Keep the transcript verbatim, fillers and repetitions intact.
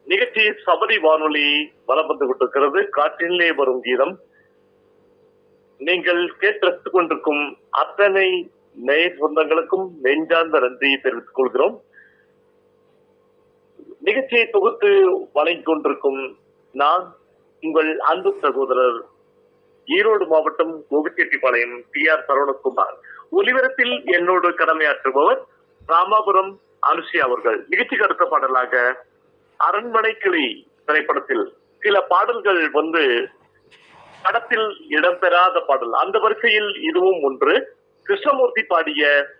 நிகழ்ச்சி சபரி வானொலி வலம் வந்து கொண்டிருக்கிறது. காற்றிலே வரும் கீதம். நீங்கள் கேட்டு கொண்டிருக்கும் அத்தனை நேர் சொந்தங்களுக்கும் நெஞ்சார்ந்த நன்றியை தெரிவித்துக் கொள்கிறோம். நிகழ்ச்சியை தொகுத்து வழங்கிக் கொண்டிருக்கும் நான் உங்கள் அன்பு சகோதரர் ஈரோடு மாவட்டம் கோபிச்செட்டிப்பாளையம் டி ஆர் சரவணகுமார். ஒலிபரப்பில் என்னோடு கடமையாற்றுபவர் ராமாபுரம் அனுஷி அவர்கள். நிகழ்ச்சிக்கு அடுத்த பாடலாக அரண்மனை கிளி திரைப்படத்தில் சில பாடல்கள் வந்து படத்தில் இடம்பெறாத பாடல், அந்த வரிசையில் இதுவும் ஒன்று. கிருஷ்ணமூர்த்தி பாடிய